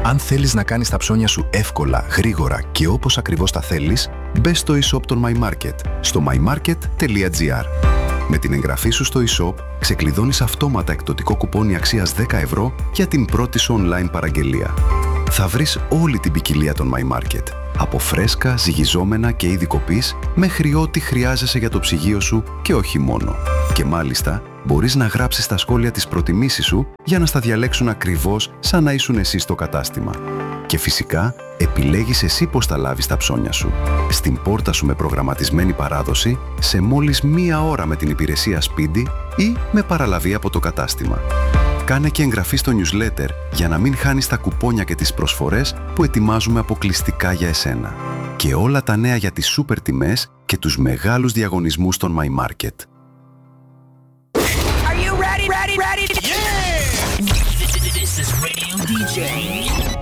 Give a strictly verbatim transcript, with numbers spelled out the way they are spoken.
Αν θέλεις να κάνεις τα ψώνια σου εύκολα, γρήγορα και όπως ακριβώς τα θέλεις, μπες στο e-shop των MyMarket, στο my market τελεία gr. Με την εγγραφή σου στο e-shop, ξεκλειδώνεις αυτόματα εκπτωτικό κουπόνι αξίας δέκα ευρώ για την πρώτη σου online παραγγελία. Θα βρεις όλη την ποικιλία των MyMarket, από φρέσκα, ζυγιζόμενα και είδη κοπής, μέχρι ό,τι χρειάζεσαι για το ψυγείο σου και όχι μόνο. Και μάλιστα, μπορείς να γράψεις στα σχόλια τις προτιμήσεις σου για να στα διαλέξουν ακριβώς σαν να ήσουν εσύ στο κατάστημα. Και φυσικά, επιλέγεις εσύ πώς θα λάβεις τα ψώνια σου. Στην πόρτα σου με προγραμματισμένη παράδοση, σε μόλις μία ώρα με την υπηρεσία σπίτι ή με παραλαβή από το κατάστημα. Κάνε και εγγραφή στο newsletter για να μην χάνεις τα κουπόνια και τις προσφορές που ετοιμάζουμε αποκλειστικά για εσένα. Και όλα τα νέα για τις σούπερ τιμές και τους μεγάλους διαγωνισμούς των MyMarket. Are you ready, ready, ready? Yeah! This is Radio ντι τζέι